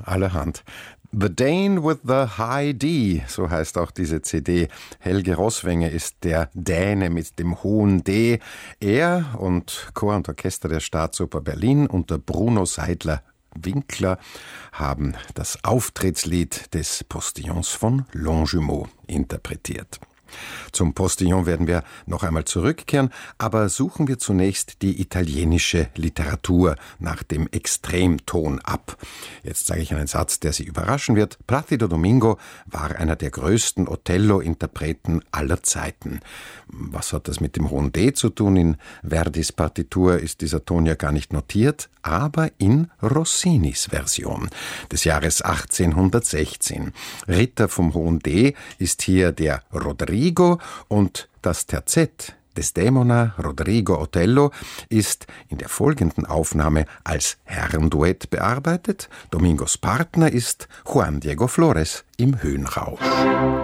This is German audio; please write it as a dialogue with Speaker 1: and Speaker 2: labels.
Speaker 1: allerhand. The Dane with the High D, so heißt auch diese CD. Helge Roßwenge ist der Däne mit dem hohen D. Er und Chor und Orchester der Staatsoper Berlin unter Bruno Seidler-Winkler haben das Auftrittslied des Postillons von Longjumeau interpretiert. Zum Postillon werden wir noch einmal zurückkehren, aber suchen wir zunächst die italienische Literatur nach dem Extremton ab. Jetzt sage ich einen Satz, der Sie überraschen wird. Plácido Domingo war einer der größten Othello-Interpreten aller Zeiten. Was hat das mit dem hohen D zu tun? In Verdis Partitur ist dieser Ton ja gar nicht notiert, aber in Rossinis Version des Jahres 1816. Ritter vom hohen D ist hier der Rodrigo und das Terzett Desdemona Rodrigo Othello ist in der folgenden Aufnahme als Herrenduett bearbeitet. Domingos Partner ist Juan Diego Flores im Höhenrausch.